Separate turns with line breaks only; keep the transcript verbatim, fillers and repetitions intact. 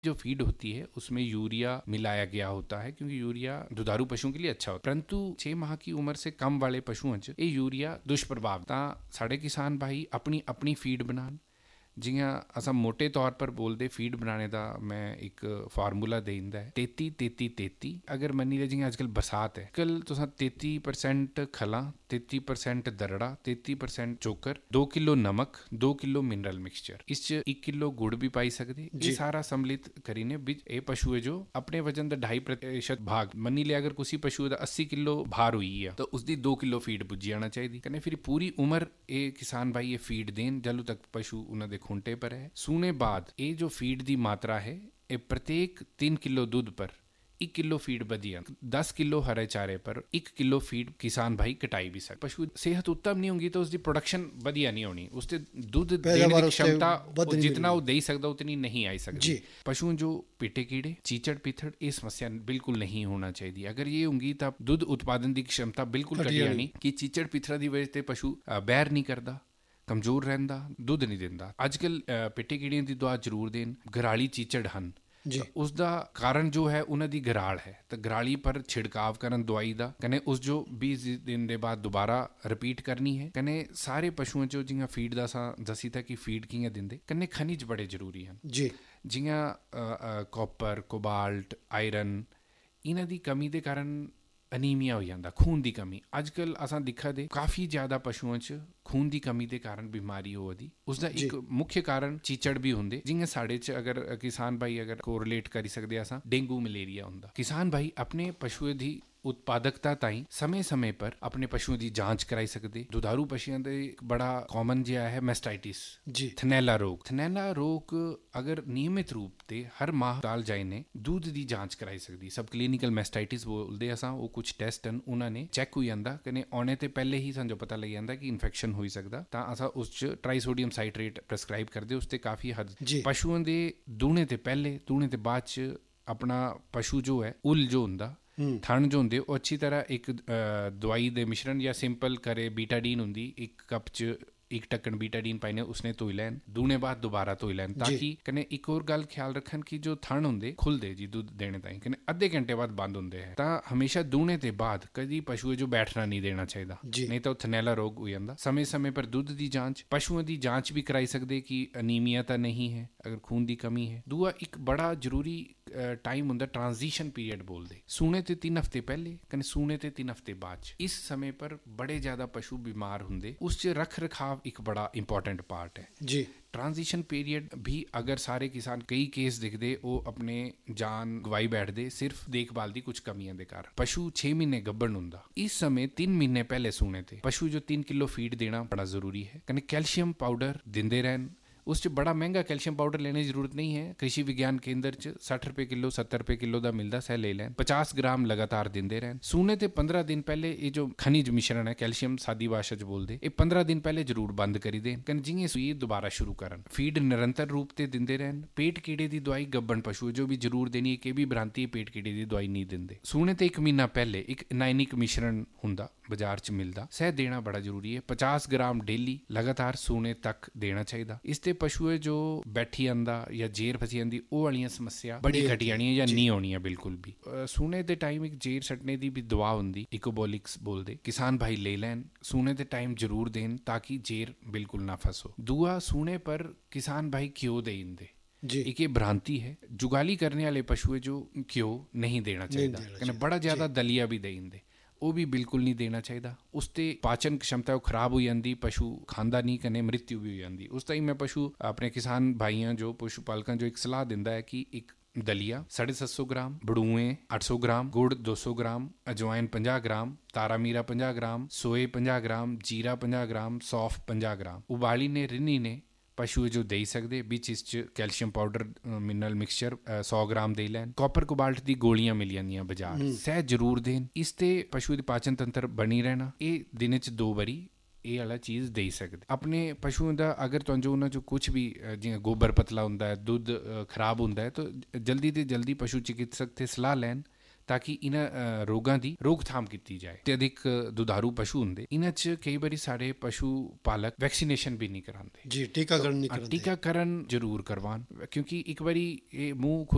जो फीड होती है उसमें यूरिया मिलाया गया होता है, क्योंकि यूरिया दुधारू पशुओं के लिए अच्छा होता है। परंतु छे माह की उम्र से कम वाले पशुओं च ये यूरिया दुष्प्रभाव तां साढ़े किसान भाई अपनी अपनी फीड बनान। जियां असां मोटे तौर पर बोलते फीड बनाने का मैं एक फार्मूला दे दिंदा है तेती तेती तेती। अगर मन्नी ले जियां अजकल बरसात है, कल तुसां तेती परसेंट खला, तेती परसेंट दरड़ा, तेती परसेंट चोकर, दो किलो नमक, दो किलो मिनरल मिक्सचर, इस च एक किलो गुड़ भी पाई सकते। ये सारा सम्मिलित करीने बिच ए पशु है जो अपने वजन का ढाई प्रतिशत भाग मन्नी ले अगर किसी पशु का अस्सी किलो भार हुई है तो उसकी दो किलो फीड पुजी आना चाहिए। कने फिर पूरी उम्र ये किसान भाई ये फीड देन जल्द तक पशु उन्होंने खूंटे पर है। सूने बाद ये जो फीड की मात्रा है ये प्रत्येक तीन किलो दूध पर एक किलो फीड बदिया, दस किलो हरे चारे पर एक किलो फीड किसान भाई कटाई भी सकते। पशु सेहत उत्तम नहीं होगी तो उसकी प्रोडक्शन बढ़िया नहीं होनी, उससे दूध देने की क्षमता जितना वो दे सकता उतनी नहीं आई सकती। पशु जो पिटे कीड़े, चीचड़ पिथड़ ये समस्या बिल्कुल नहीं होना चाहिए। अगर ये होंगी तब दूध उत्पादन की क्षमता बिल्कुल घटी जानी कि चीचड़ पिथड़ की वजह से पशु बैर नहीं करता, कमजोर रहता, दुध नहीं देता। अजकल पिटे कीड़ियों की दवा जरूर देन। घराली चीचड़ हन उसका कारण जो है उन्होंने घराल है तो घराली पर छिड़काव करन दवाई का, कने उस जो बीस दिन के बाद दोबारा रिपीट करनी है। कने सारे पशुओं चो जियां फीड का सा दसी था कि फीड कियां दिंदे, कने खनिज बड़े जरूरी हैं जी, जियां कॉपर, कोबाल्ट, आयरन, इन्हां दी कमी के कारण अनीमिया हो जाता, खून की कमी। अजकल असां दिखा दे काफ़ी ज़्यादा पशुओं च खून की कमी के कारण बीमारी हो दी। उसका एक मुख्य कारण चीचड़ भी होंगे। जियां साढ़े च अगर किसान भाई अगर कोरिलेट करी सकते असां डेंगू मलेरिया होंदा। किसान भाई अपने पशुओं की उत्पादकता ताई समय समय पर अपने पशुओं की जांच कराई सकते। दुधारू पशुओं का बड़ा कॉमन जिहा है मैस्टाइटिस, थनैला रोग। थनैला रोग अगर नियमित रूप से हर माह दाल जाए ने दूध की जांच कराई सकती। सब क्लीनिकल मैस्टाइटिस बोलते असां, वो कुछ टेस्ट हैं उन्होंने चैक हो जाता, कने आने तो पहले ही सानू पता लग जाता कि इन्फेक्शन हो सकता, तां असां उस ट्राईसोडियम साइट्रेट प्रिस्क्राइब करते। उसते काफ़ी हद पशुओं के दूने ते पहले दूने ते बाद च अपना पशु जो है उल जो होंदा थन जो होंगे वो अच्छी तरह एक दवाई दे मिश्रण या सिंपल करे बीटाडीन होंगी एक कप च एक टक्कन बीटाडीन पाइने उसने धोई लैन, दूने बाद दोबारा धोई लैन, ताकि कने एक और गल ख्याल रखन कि जो थन होंगे खुलते जी दूध देने ताई कने अद्धे घंटे बाद बंद होंगे है, तां हमेशा दूने ते बाद कभी पशुओं जो बैठना नहीं देना चाहिए, नहीं तो थनैला रोग हो जाता। समय समय पर दूध की जांच, पशुओं की जांच भी कराई सकते कि अनीमिया तो नहीं है, अगर खून की कमी है। दूआ एक बड़ा जरूरी टाइम होंदा ट्रांजिशन पीरियड बोलते, सूने ते तीन हफ्ते पहले कने सूने ते तीन हफ्ते बाद। इस समय पर बड़े ज्यादा पशु बीमार होंगे, उस रख रखाव एक बड़ा इंपॉर्टेंट पार्ट है जी। ट्रांजिशन पीरियड भी अगर सारे किसान कई केस दिखते वो अपने जान गवाई बैठते सिर्फ देखभाल की कुछ कमियां दे कारण। पशु छे महीने गब्बन होंदा, इस समय तीन महीने पहले सूने थे पशु जो तीन किलो फीड देना बड़ा जरूरी है। कने कैल्शियम पाउडर दिंदे रहन, उस बड़ा महंगा कैल्शियम पाउडर लेने की जरूरत नहीं है। कृषि विज्ञान केंद्र च साठ रुपए किलो सत्तर रुपए किलो का मिलता, सह ले लैन। पचास ग्राम लगातार दिंदे रहन। सूने ते पंद्रह दिन पहले ये जो खनिज मिश्रण है कैल्शियम सादी भाषा च बोलते, ये पंद्रह दिन पहले जरूर बंद करी देन, कन जियां सुई दोबारा शुरू करन। फीड निरंतर रूप से दिंदे रहन। पेट कीड़े की दवाई गब्बन पशु जो भी जरूर देनी है, कि भी भ्रांति पेट कीड़े की दवाई नहीं दिंदे। सूने ते एक महीना पहले एक नाइनिक मिश्रण हुंदा बाजार च मिलता, सह देना बड़ा जरूरी है। पचास ग्राम डेली लगातार सूने तक देना चाहिए। इससे पशु जो बैठी आंदा या जेर फसी आंदी वो वाली समस्या बड़ी घटी जानी है या नहीं होनी है बिल्कुल भी। सूने के टाइम एक जेर सटने की भी दवा होंगी, इकोबोलिक्स बोलते, किसान भाई ले लैन। सूने के टाइम जरूर देन ताकि जेर बिल्कुल ना फसो। दूआ सूने पर किसान भाई घ्यो दे इंदे जी। एक ये भ्रांति है, जुगाली करने वाले पशु जो घ्यो नहीं देना चाहिए, बड़ा ज्यादा दलिया भी दे इंदे, वो भी बिल्कुल नहीं देना चाहिए। उसते पाचन क्षमता खराब हो जाती, पशु खांदा नहीं, कने मृत्यु भी हो जाती। उस ताई मैं पशु अपने किसान भाइयों जो पशु पालकों जो एक सलाह दिंदा है कि एक दलिया साढ़े सत्त सौ ग्राम, बड़ूए अठ सौ ग्राम, गुड़ दो सौ ग्राम, अजवाइन पचास ग्राम, तारा मीरा पचास ग्राम, सोए पचास ग्राम, जीरा पचास ग्राम, सौफ पचास ग्राम उबाली ने रिन्नी ने पशु जो दे सकते। बिच इस कैल्शियम पाउडर मिनरल मिक्सचर सौ ग्राम दे लैन। कॉपर कोबाल्ट की गोलियां मिल जांदियां बाजार, सह जरूर देन। इसते पशु की पाचन तंत्र बनी रहना। ये दिन च दो बारी ये वाला चीज़ दे सकते। अपने पशुओं का अगर तुहानू उन्हां चो कुछ भी जिवें गोबर पतला हुंदा है, दुध खराब हुंदा है, तो जल्दी तो जल्दी पशु चिकित्सक से सलाह लैन ताकि इन्हां रोगां दी रोकथाम की जाए। अत्यधिक दुधारू पशु होंगे, इन्हां च कई बारी सारे पशु पालक वैक्सीनेशन भी नहीं कराते जी, टीकाकरण नहीं कराते। टीकाकरण जरूर करवान, क्योंकि एक बारी ये मुंह